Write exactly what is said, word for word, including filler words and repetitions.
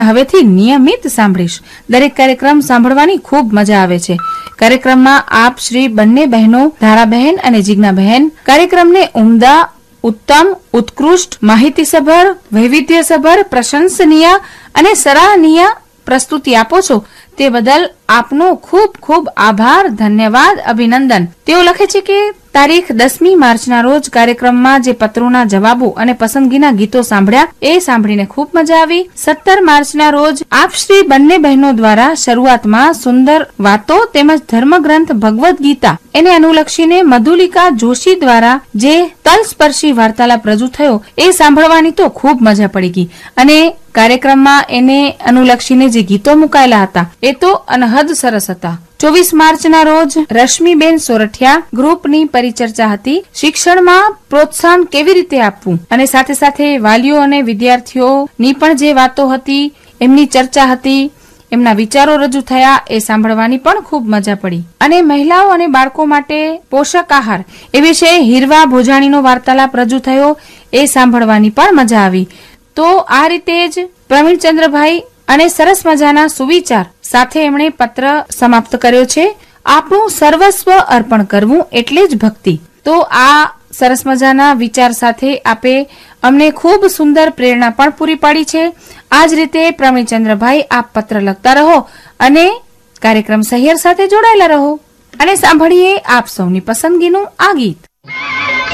હવેથી નિયમિત સાંભળીશ. દરેક કાર્યક્રમ સાંભળવાની ખૂબ મજા આવે છે. કાર્યક્રમમાં આપ શ્રી બંને બહેનો ધારાબહેન અને જીજ્ઞાબહેન કાર્યક્રમને ઉમદા, ઉત્તમ, ઉત્કૃષ્ટ, માહિતીસભર, વૈવિધ્યસભર, પ્રશંસનીય અને સરાહનીય પ્રસ્તુતિ આપો છો તે બદલ આપનો ખૂબ ખૂબ આભાર, ધન્યવાદ, અભિનંદન. તેઓ લખે છે કે તારીખ દસમી માર્ચના રોજ કાર્યક્રમમાં જે પત્રોના જવાબો અને પસંદગીના ગીતો સાંભળ્યા એ સાંભળીને ખૂબ મજા આવી. સત્તર માર્ચના રોજ આપ શ્રી બંને બહેનો દ્વારા શરૂઆતમાં સુંદર વાતો તેમજ ધર્મગ્રંથ ભગવદ્ ગીતા એને અનુલક્ષીને મધુલિકા જોશી દ્વારા જે તલસ્પર્શી વાર્તાલાપ રજૂ થયો એ સાંભળવાની તો ખૂબ મજા પડી ગઈ અને કાર્યક્રમમાં એને અનુલક્ષીને જે ગીતો મુકાયેલા હતા એ તો અનહદ સરસ હતા. ચોવીસ માર્ચના રોજ રશ્મિબેન સોરઠિયા ગ્રુપની પરિચર્ચા હતી. શિક્ષણમાં પ્રોત્સાહન કેવી રીતે આપવું અને સાથે સાથે વાલીઓ અને વિદ્યાર્થીઓની પણ જે વાતો હતી એમની ચર્ચા હતી, એમના વિચારો રજૂ થયા એ સાંભળવાની પણ ખૂબ મજા પડી. અને મહિલાઓ અને બાળકો માટે પોષક આહાર એ વિશે હીરવા ભોજાણીનો વાર્તાલાપ રજૂ થયો એ સાંભળવાની પણ મજા આવી. તો આ રીતે જ પ્રવીણચંદ્રભાઈ અને સરસ મજાના સુવિચાર સાથે એમણે પત્ર સમાપ્ત કર્યો છે. આપણું સર્વસ્વ અર્પણ કરવું એટલે જ ભક્તિ. તો આ સરસ મજાના વિચાર સાથે આપે અમને ખૂબ સુંદર પ્રેરણા પણ પૂરી પાડી છે. આ જ રીતે પ્રવીણચંદ્રભાઈ આપ પત્ર લખતા રહો અને કાર્યક્રમ સહિયર સાથે જોડાયેલા રહો. અને સાંભળીએ આપ સૌની પસંદગીનું આ ગીત.